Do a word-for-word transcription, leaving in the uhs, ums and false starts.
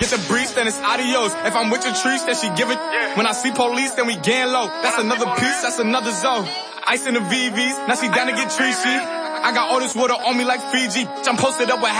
Get the breeze, then it's adios. If I'm with your trees, then she give it. When I see police, then we gang low. That's another piece, that's another zone. Ice in the V Vs, now she down to get treachy. I got all this water on me like Fiji. I'm posted up with